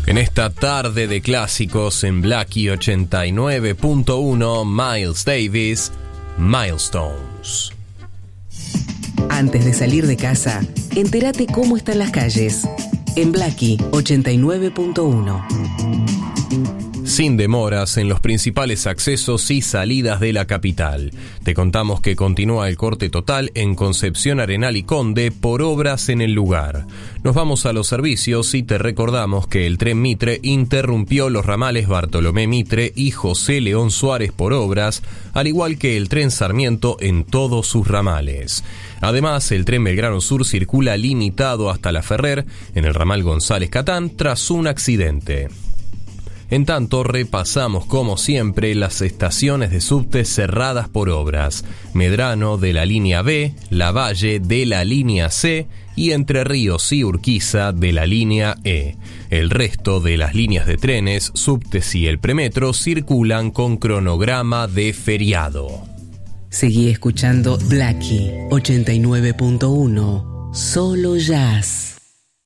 En esta tarde de clásicos en Blackie 89.1, Miles Davis, Milestones. Antes de salir de casa, entérate cómo están las calles. En Blackie 89.1. Sin demoras en los principales accesos y salidas de la capital. Te contamos que continúa el corte total en Concepción, Arenal y Conde por obras en el lugar. Nos vamos a los servicios y te recordamos que el tren Mitre interrumpió los ramales Bartolomé Mitre y José León Suárez por obras, al igual que el tren Sarmiento en todos sus ramales. Además, el tren Belgrano Sur circula limitado hasta La Ferrer, en el ramal González Catán, tras un accidente. En tanto, repasamos como siempre las estaciones de subte cerradas por obras: Medrano de la línea B, Lavalle de la línea C y Entre Ríos y Urquiza de la línea E. El resto de las líneas de trenes, subtes y el premetro circulan con cronograma de feriado. Seguí escuchando Blackie 89.1, solo jazz.